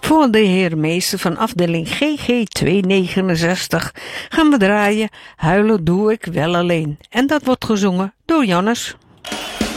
Voor de heer meester van afdeling GG 269 gaan we draaien Huilen doe ik wel alleen. En dat wordt gezongen door Jannes.